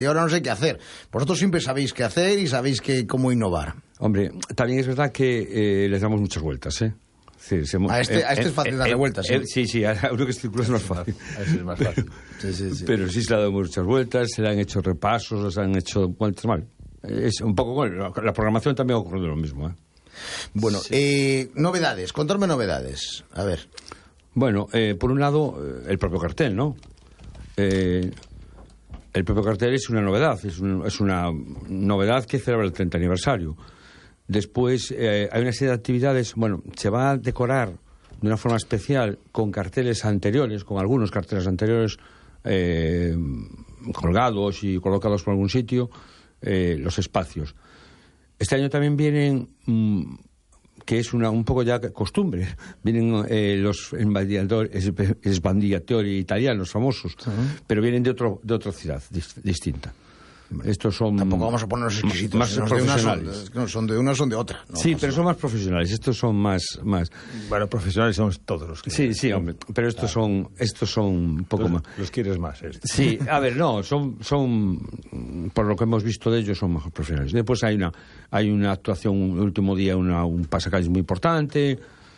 y ahora no sé qué hacer. Vosotros siempre sabéis qué hacer y sabéis cómo innovar. Hombre, también es verdad que les damos muchas vueltas, ¿eh? Sí, a este es fácil darle vueltas. Sí, a uno que circula es más fácil. Es más fácil. Sí. Pero sí se le ha dado muchas vueltas, se le han hecho repasos, se han hecho vueltas mal. Es un poco, bueno, la programación también ha ocurrido lo mismo, ¿eh? Bueno, novedades, contadme novedades. A ver. Bueno, por un lado, el propio cartel, ¿no? El propio cartel es una novedad, es una novedad que celebra el 30 aniversario. Después hay una serie de actividades, bueno, se va a decorar de una forma especial con carteles anteriores, con algunos carteles anteriores colgados y colocados por algún sitio, los espacios. Este año también vienen, que es un poco ya costumbre, vienen los sbandigliatori italianos famosos, pero vienen de otra ciudad distinta. Estos son... Tampoco vamos a ponernos exquisitos. Más profesionales. Son de una, son de otra. No, sí, pero son más profesionales. Estos son más... Bueno, profesionales somos todos los que... Sí, hombre. Pero estos son un poco más... Los quieres más, estos. Sí, a ver, no, son... Por lo que hemos visto de ellos, son más profesionales. Después hay una actuación, el último día, un pasacalles muy importante.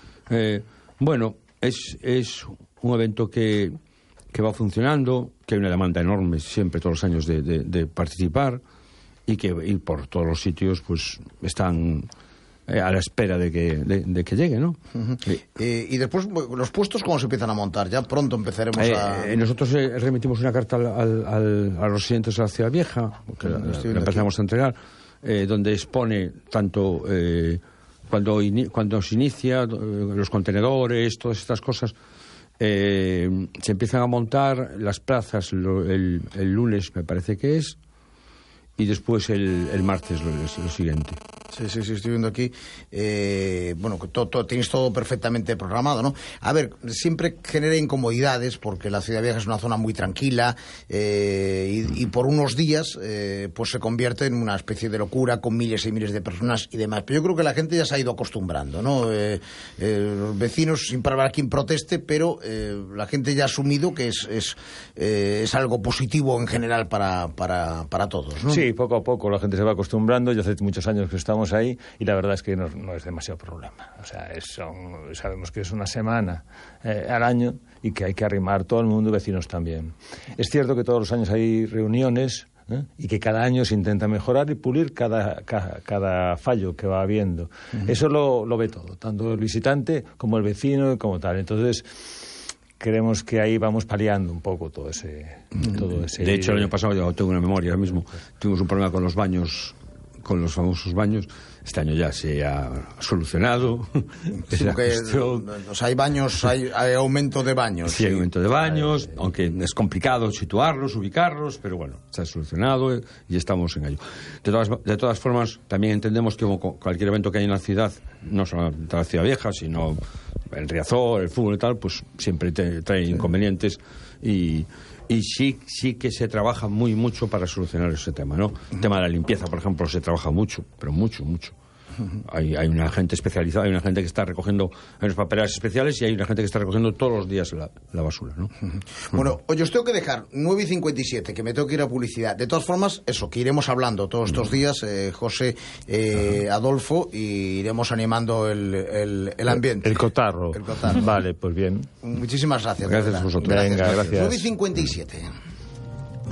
Bueno, es un evento que va funcionando, que hay una demanda enorme siempre, todos los años, de participar, y por todos los sitios pues están a la espera de que llegue, ¿no? Uh-huh. Y después, ¿los puestos cómo se empiezan a montar? Ya pronto empezaremos Nosotros remitimos una carta a los residentes de la Ciudad Vieja, que la empezamos a entregar, donde expone tanto cuando se inicia, los contenedores, todas estas cosas. Se empiezan a montar las plazas el lunes, me parece que es, y después el martes lo siguiente. Sí, estoy viendo aquí. Bueno, tenéis todo perfectamente programado, ¿no? A ver, siempre genera incomodidades porque la Ciudad Vieja es una zona muy tranquila y por unos días pues se convierte en una especie de locura con miles y miles de personas y demás. Pero yo creo que la gente ya se ha ido acostumbrando, ¿no? Los vecinos, sin parar quien proteste, pero la gente ya ha asumido que es algo positivo en general para todos, ¿no? Sí, poco a poco la gente se va acostumbrando. Ya hace muchos años que estamos ahí y la verdad es que no es demasiado problema. O sea, sabemos que es una semana al año y que hay que arrimar todo el mundo, vecinos también. Es cierto que todos los años hay reuniones y que cada año se intenta mejorar y pulir cada fallo que va habiendo. Uh-huh. Eso lo ve todo, tanto el visitante como el vecino como tal. Entonces creemos que ahí vamos paliando un poco todo ese... De hecho, el año pasado, yo tengo una memoria ahora mismo, tuvimos un problema con los baños, con los famosos baños. Este año ya se ha solucionado. Sí, hay baños, hay aumento de baños. Sí, hay aumento de baños, aunque es complicado situarlos, ubicarlos, pero bueno, se ha solucionado y estamos en ello. De todas formas, también entendemos que como cualquier evento que hay en la ciudad, no solamente la Ciudad Vieja, sino el Riazor, el fútbol y tal, pues siempre trae inconvenientes y sí que se trabaja mucho para solucionar ese tema, ¿no? El tema de la limpieza, por ejemplo, se trabaja mucho, pero mucho. Hay una gente especializada, hay una gente que está recogiendo en los papeleras especiales y hay una gente que está recogiendo todos los días la basura, ¿no? Bueno, oye, os tengo que dejar 9:57, que me tengo que ir a publicidad. De todas formas, eso, que iremos hablando todos estos días, José, Adolfo, y iremos animando el ambiente. El cotarro. Vale, pues bien. Muchísimas gracias. Gracias a vosotros. Venga, gracias. 9:57.